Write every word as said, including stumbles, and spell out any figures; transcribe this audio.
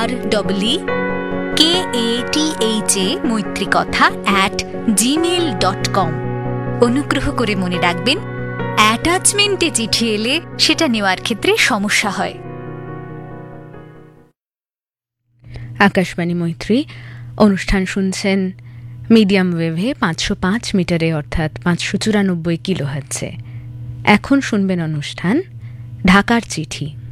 R doubly K A T H A মৈত্রীকথা at Gmail dot com. অনুগ্রহ করে মনে রাখবেন, অ্যাটাচমেন্টে চিঠি এলে সেটা নেওয়ার ক্ষেত্রে সমস্যা হয়। আকাশবাণী মৈত্রী অনুষ্ঠান শুনছেন মিডিয়াম ওয়েভে পাঁচশো পাঁচ মিটারে, অর্থাৎ পাঁচশো চুরানব্বই কিলো হার্টজে। এখন শুনবেন অনুষ্ঠান ঢাকার চিঠি।